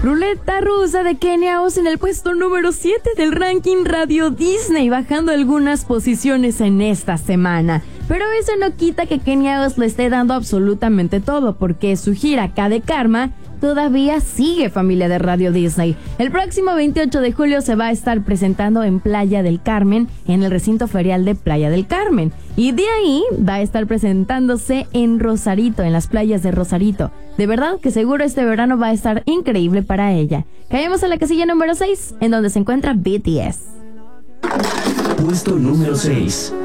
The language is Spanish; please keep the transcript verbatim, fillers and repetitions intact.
Ruleta rusa de Kenia Os en el puesto número siete del ranking Radio Disney, bajando algunas posiciones en esta semana. Pero eso no quita que Kenia Os le esté dando absolutamente todo, porque su gira K de Karma todavía sigue, familia de Radio Disney. El próximo veintiocho de julio se va a estar presentando en Playa del Carmen, en el recinto ferial de Playa del Carmen. Y de ahí va a estar presentándose en Rosarito, en las playas de Rosarito. De verdad que seguro este verano va a estar increíble para ella. Caemos a la casilla número seis, en donde se encuentra B T S. Puesto número seis.